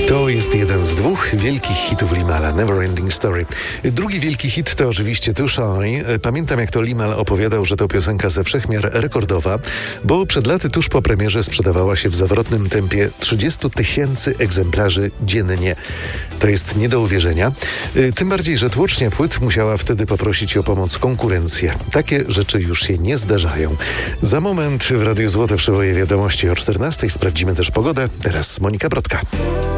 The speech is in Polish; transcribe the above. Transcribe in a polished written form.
To jest jeden z dwóch wielkich hitów Limala, Neverending Story. Drugi wielki hit to oczywiście Too Shy. Pamiętam, jak to Limal opowiadał, że to piosenka ze wszechmiar rekordowa, bo przed laty tuż po premierze sprzedawała się w zawrotnym tempie 30 000 egzemplarzy dziennie. To jest nie do uwierzenia. Tym bardziej, że tłocznia płyt musiała wtedy poprosić o pomoc konkurencję. Takie rzeczy już się nie zdarzają. Za moment w Radiu Złote przeboje wiadomości o 14:00 sprawdzimy też pogodę. Teraz Monika Brodka.